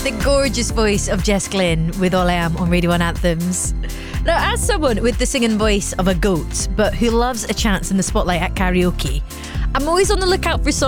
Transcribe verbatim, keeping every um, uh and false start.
the gorgeous voice of Jess Glynn with All I Am on Radio one Anthems. Now, as someone with the singing voice of a goat, but who loves a chance in the spotlight at karaoke, I'm always on the lookout for songs